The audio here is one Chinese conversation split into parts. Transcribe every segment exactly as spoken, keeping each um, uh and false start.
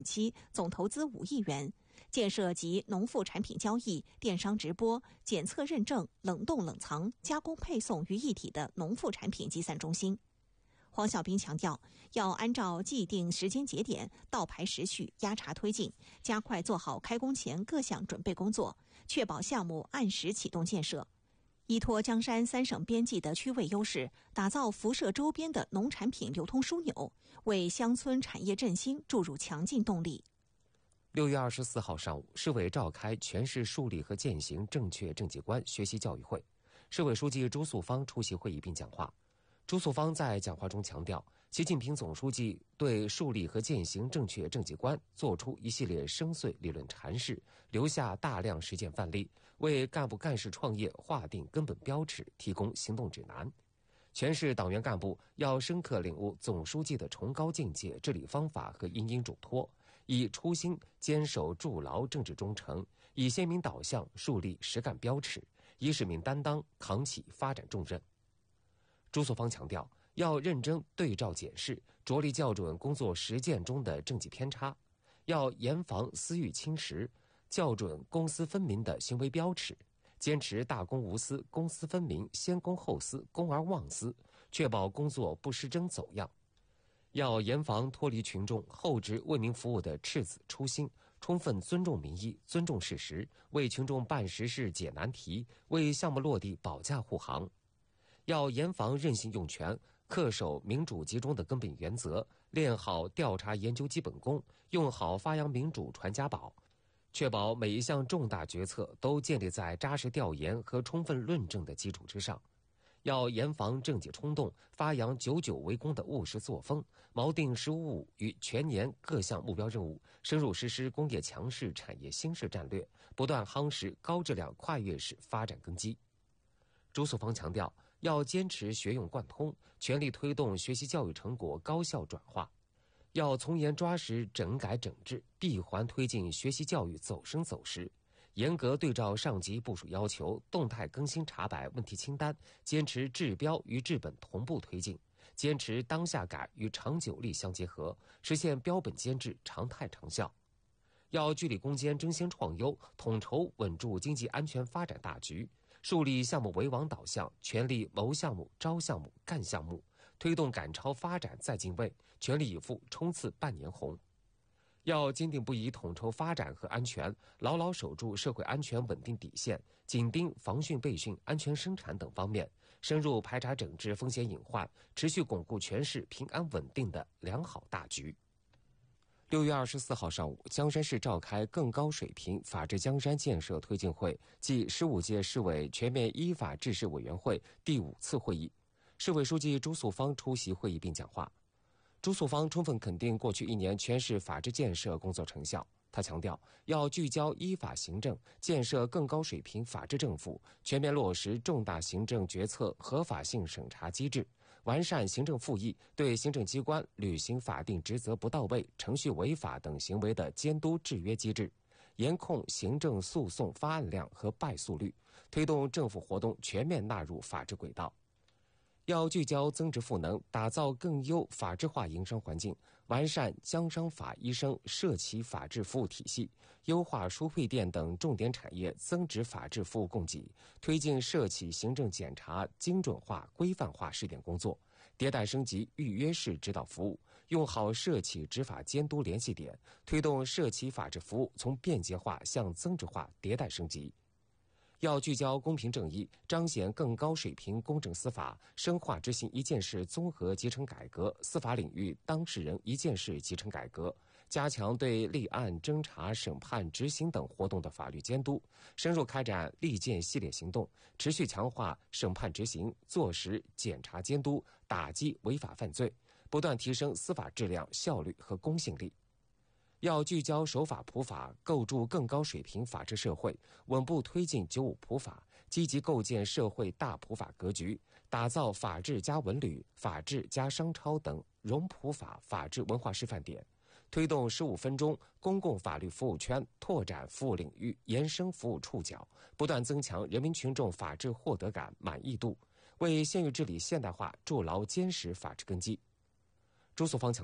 期总投资五亿元，建设集农副产品交易、电商直播、检测认证、冷冻冷藏、加工配送于一体的农副产品集散中心。黄晓斌强调，要按照既定时间节点倒排时序，压查推进，加快做好开工前各项准备工作，确保项目按时启动建设。依托江山三省边际的区位优势，打造辐射周边的农产品流通枢纽，为乡村产业振兴注入强劲动力。 六月二十四号上午，市委召开全市树立和践行正确政绩观学习教育会，市委书记朱素芳出席会议并讲话。朱素芳在讲话中强调，习近平总书记对树立和践行正确政绩观作出一系列深邃理论阐释，留下大量实践范例，为干部干事创业划定根本标尺，提供行动指南。全市党员干部要深刻领悟总书记的崇高境界、治理方法和殷殷嘱托，以初心坚守筑牢政治忠诚，以鲜明导向树立实干标尺，以使命担当扛起发展重任。朱素芳强调，要认真对照检视，着力校准工作实践中的政绩偏差，要严防私欲侵蚀，校准公私分明的行为标尺，坚持大公无私、公私分明、先公后私、公而忘私，确保工作不失真走样。要严防脱离群众厚植为民服务的赤子初心，充分尊重民意、尊重事实，为群众办实事解难题，为项目落地保驾护航。要严防任性用权，恪守民主集中的根本原则，练好调查研究基本功，用好发扬民主传家宝，确保每一项重大决策都建立在扎实调研和充分论证的基础之上。要严防政界冲动，发扬久久为功的务实作风，锚定“十五五”与全年各项目标任务，深入实施工业强势、产业兴势战略，不断夯实高质量跨越式发展根基。朱素芳强调，要坚持学用贯通，全力推动学习教育成果高效转化，要从严抓实整改整治，闭环推进学习教育走深走实，严格对照上级部署要求，动态更新查摆问题清单，坚持治标与治本同步推进，坚持当下改与长久力相结合，实现标本兼治、常态长效。要据理攻坚、争先创优，统筹稳住经济安全发展大局，树立项目为王导向，全力谋项目、招项目、干项目，推动赶超发展再进位，全力以赴冲刺半年红。要坚定不移统筹发展和安全，牢牢守住社会安全稳定底线，紧盯防汛备汛、安全生产等方面，深入排查整治风险隐患，持续巩固全市平安稳定的良好大局。六月二十四号上午，江山市召开更高水平法治江山建设推进会暨十五届市委全面依法治市委员会第五次会议，市委书记朱素芳出席会议并讲话。朱素芳充分肯定过去一年全市法治建设工作成效。他强调，要聚焦依法行政，建设更高水平法治政府，全面落实重大行政决策合法性审查机制，完善行政复议对行政机关履行法定职责不到位、程序违法等行为的监督制约机制，严控行政诉讼发案量和败诉率，推动政府活动全面纳入法治轨道。要聚焦增值赋能，打造更优法治化营商环境，完善江商法医生涉企法治服务体系，优化输配电等重点产业增值法治服务供给，推进涉企行政检查精准化、规范化试点工作，迭代升级预约式指导服务，用好涉企执法监督联系点，推动涉企法治服务从便捷化向增值化迭代升级。要聚焦公平正义，彰显更高水平公正司法，深化执行一件事综合集成改革、司法领域当事人一件事集成改革，加强对立案、侦查、审判、执行等活动的法律监督，深入开展利剑系列行动，持续强化审判执行，坐实检察监督，打击违法犯罪，不断提升司法质量、效率和公信力。要聚焦守法普法，构筑更高水平法治社会，稳步推进九五普法，积极构建社会大普法格局，打造法治加文旅、法治加商超等融普法法治文化示范点，推动十五分钟公共法律服务圈，拓展服务领域，延伸服务触角，不断增强人民群众法治获得感、满意度，为县域治理现代化筑牢坚实法治根基。朱素芳强调，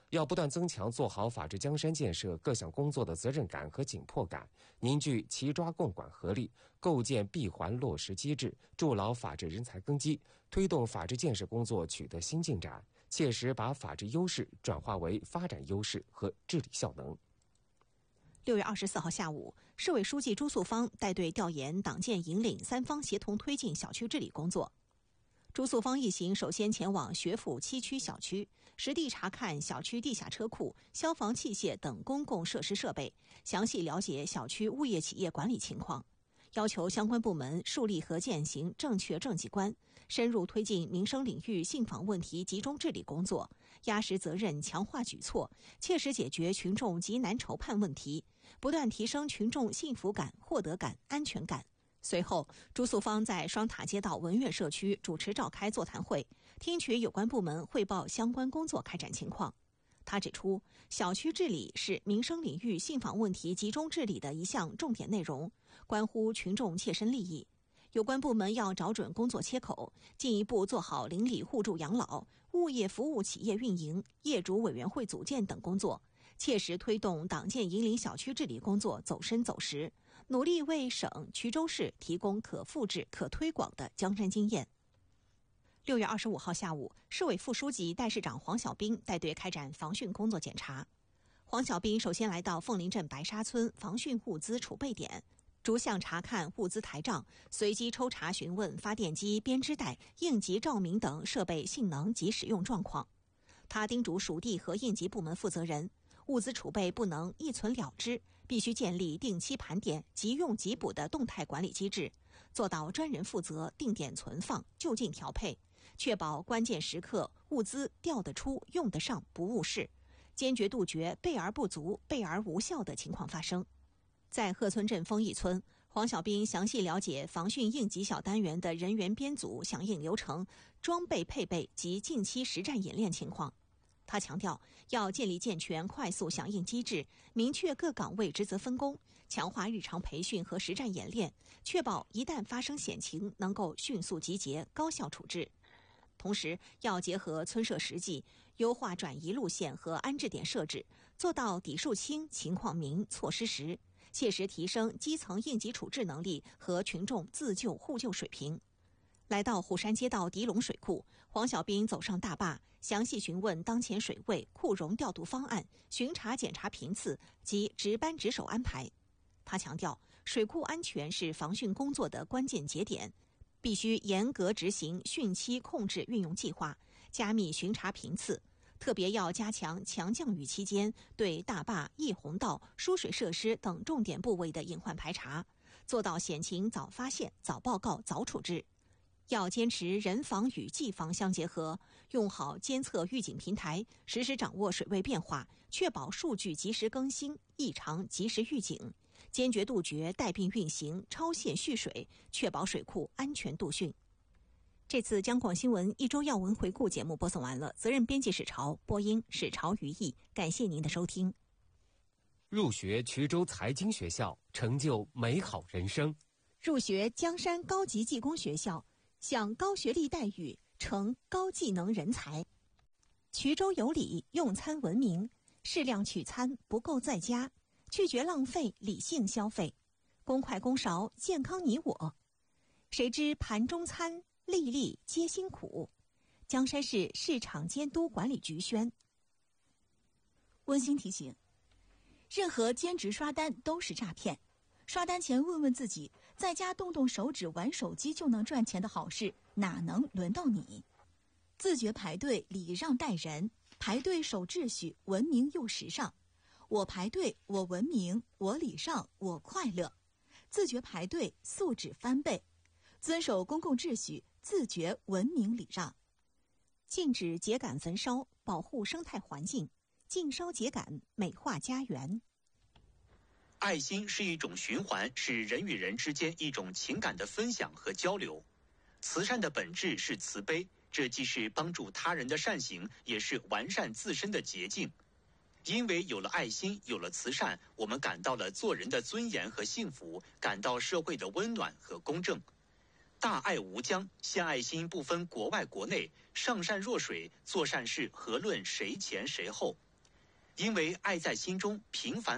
要不断增强做好法治江山建设各项工作的责任感和紧迫感，凝聚齐抓共管合力，构建闭环落实机制，筑牢法治人才根基，推动法治建设工作取得新进展，切实把法治优势转化为发展优势和治理效能。 六月二十四号下午，市委书记朱素芳带队调研党建引领三方协同推进小区治理工作。朱素芳一行首先前往学府七区小区，实地查看小区地下车库、消防器械等公共设施设备，详细了解小区物业企业管理情况，要求相关部门树立和践行正确政绩观，深入推进民生领域信访问题集中治理工作，压实责任，强化举措，切实解决群众急难愁盼问题，不断提升群众幸福感、获得感、安全感。随后，朱素芳在双塔街道文苑社区主持召开座谈会，听取有关部门汇报相关工作开展情况。他指出，小区治理是民生领域信访问题集中治理的一项重点内容，关乎群众切身利益。有关部门要找准工作切口，进一步做好邻里互助养老、物业服务企业运营、业主委员会组建等工作，切实推动党建引领小区治理工作走深走实，努力为省、衢州市提供可复制、可推广的江山经验。六月二十五号下午，市委副书记、代市长黄小兵带队开展防汛工作检查。黄小兵首先来到凤林镇白沙村防汛物资储备点，逐项查看物资台账，随机抽查询问发电机、编织袋、应急照明等设备性能及使用状况。他叮嘱属地和应急部门负责人，物资储备不能一存了之，必须建立定期盘点、即用即补的动态管理机制，做到专人负责、定点存放、就近调配，确保关键时刻物资调得出、用得上，不误事，坚决杜绝备而不足、备而无效的情况发生。在鹤村镇丰益村，黄小兵详细了解防汛应急小单元的人员编组、响应流程、装备配备及近期实战演练情况。他强调，要建立健全快速响应机制，明确各岗位职责分工，强化日常培训和实战演练，确保一旦发生险情能够迅速集结、高效处置。同时，要结合村社实际，优化转移路线和安置点设置，做到底数轻、情况明、措施实，切实提升基层应急处置能力和群众自救互救水平。来到虎山街道迪龙水库，黄小兵走上大坝，详细询问当前水位、库容调度方案、巡查检查频次及值班值守安排。他强调，水库安全是防汛工作的关键节点，必须严格执行汛期控制运用计划，加密巡查频次，特别要加强强降雨期间对大坝、溢洪道、输水设施等重点部位的隐患排查，做到险情早发现、早报告、早处置。要坚持人防与技防相结合，用好监测预警平台，实时掌握水位变化，确保数据及时更新，异常及时预警，坚决杜绝带病运行、超限蓄水，确保水库安全度汛。这次江广新闻一周要闻回顾节目播送完了，责任编辑史潮，播音史潮于毅，感谢您的收听。 入学衢州财经学校，成就美好人生； 入学江山高级技工学校，享高学历待遇，成高技能人才。衢州有礼，用餐文明，适量取餐，不够在家，拒绝浪费，理性消费，公筷公勺，健康你我。谁知盘中餐，粒粒皆辛苦。江山市市场监督管理局宣。 温馨提醒：任何兼职刷单都是诈骗。刷单前问问自己，在家动动手指玩手机就能赚钱的好事，哪能轮到你？自觉排队，礼让待人，排队守秩序，文明又时尚。我排队，我文明，我礼让，我快乐。自觉排队，素质翻倍。遵守公共秩序，自觉文明礼让。 禁止秸秆焚烧，保护生态环境。禁烧秸秆，美化家园。 爱心是一种循环，是人与人之间一种情感的分享和交流。慈善的本质是慈悲，这既是帮助他人的善行，也是完善自身的捷径。因为有了爱心，有了慈善，我们感到了做人的尊严和幸福，感到社会的温暖和公正。大爱无疆，献爱心不分国外国内，上善若水，做善事何论谁前谁后。 因为爱在心中，频繁